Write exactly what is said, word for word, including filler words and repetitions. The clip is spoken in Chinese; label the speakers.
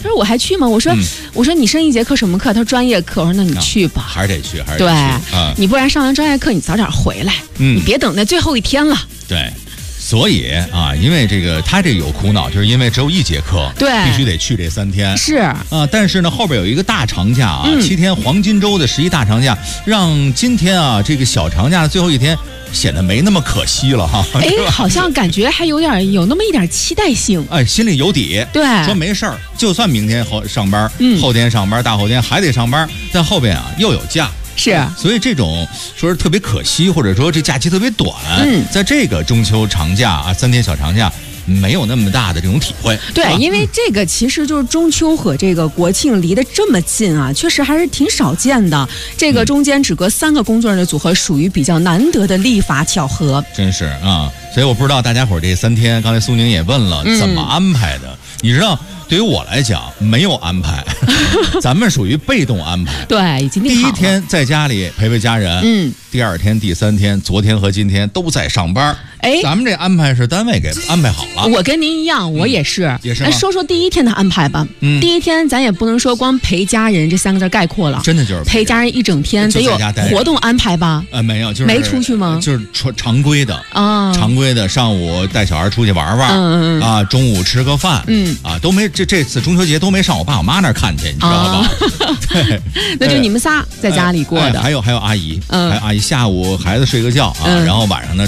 Speaker 1: 他说我还去吗？我说、嗯、我说你上一节课什么课？他说专业课。我说那你去吧，
Speaker 2: 啊、还是得去，还是
Speaker 1: 得
Speaker 2: 去。
Speaker 1: 对、啊，你不然上完专业课你早点回来，嗯，你别等那最后一天了。
Speaker 2: 对。所以啊，因为这个他这有苦恼，就是因为只有一节课，
Speaker 1: 对，
Speaker 2: 必须得去这三天。
Speaker 1: 是
Speaker 2: 啊，但是呢，后边有一个大长假啊，嗯、七天黄金周的十一大长假，让今天啊这个小长假的最后一天显得没那么可惜了哈。
Speaker 1: 哎，好像感觉还有点有那么一点期待性，
Speaker 2: 哎，心里有底。
Speaker 1: 对，
Speaker 2: 说没事儿，就算明天后上班，嗯，后天上班，大后天还得上班，在后边啊又有假。
Speaker 1: 是，
Speaker 2: 所以这种说是特别可惜，或者说这假期特别短，
Speaker 1: 嗯，
Speaker 2: 在这个中秋长假啊，三天小长假。没有那么大的这种体会，
Speaker 1: 对，因为这个其实就是中秋和这个国庆离得这么近啊，确实还是挺少见的。这个中间只隔三个工作日的组合，属于比较难得的历法巧合。
Speaker 2: 真是啊，所以我不知道大家伙这三天，刚才苏宁也问了，怎么安排的？嗯、你知道，对于我来讲，没有安排，咱们属于被动安排。
Speaker 1: 对，已经定好了。
Speaker 2: 第一天在家里陪陪家人，嗯，第二天、第三天，昨天和今天都在上班。哎，咱们这安排是单位给安排好了。
Speaker 1: 我跟您一样，我也是。
Speaker 2: 嗯、也是。
Speaker 1: 那说说第一天的安排吧。嗯，第一天咱也不能说光陪家人这三个字概括了，
Speaker 2: 真的就是
Speaker 1: 陪家人一整天，得有活动安排吧？
Speaker 2: 呃，没有，就是
Speaker 1: 没出去吗？
Speaker 2: 就是常常规的
Speaker 1: 啊，
Speaker 2: 常规的，上午带小孩出去玩玩，嗯嗯啊，中午吃个饭，嗯啊，都没这这次中秋节都没上我爸我妈那儿看去，你知道吧？啊、对，
Speaker 1: 那就你们仨在家里过的，
Speaker 2: 哎哎、还有还有阿姨，嗯，还有阿姨下午孩子睡个觉啊，嗯、然后晚上呢。